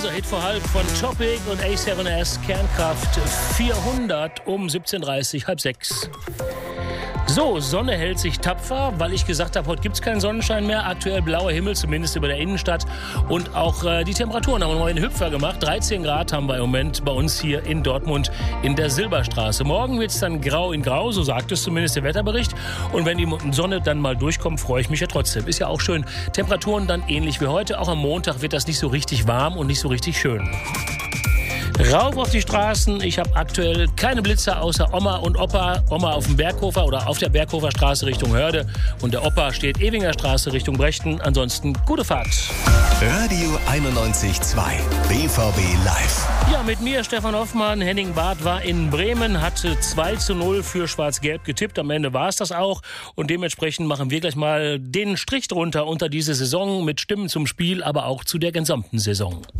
unser Hit vor halb von Topic und A7S Kernkraft 400 um 17:30, halb sechs. So, Sonne hält sich tapfer, weil ich gesagt habe, heute gibt es keinen Sonnenschein mehr. Aktuell blauer Himmel, zumindest über der Innenstadt. Und auch die Temperaturen haben wir noch einen Hüpfer gemacht. 13 Grad haben wir im Moment bei uns hier in Dortmund in der Silberstraße. Morgen wird es dann grau in grau, so sagt es zumindest der Wetterbericht. Und wenn die Sonne dann mal durchkommt, freue ich mich ja trotzdem. Ist ja auch schön. Temperaturen dann ähnlich wie heute. Auch am Montag wird das nicht so richtig warm und nicht so richtig schön. Rauf auf die Straßen. Ich habe aktuell keine Blitzer außer Oma und Opa. Oma auf dem Berghofer oder auf der Berghofer Straße Richtung Hörde. Und der Opa steht Ewinger Straße Richtung Brechten. Ansonsten gute Fahrt. Radio 91.2 BVB Live. Ja, mit mir Stefan Hoffmann. Henning Barth war in Bremen, hatte 2:0 für Schwarz-Gelb getippt. Am Ende war es das auch. Und dementsprechend machen wir gleich mal den Strich drunter unter diese Saison mit Stimmen zum Spiel, aber auch zu der gesamten Saison.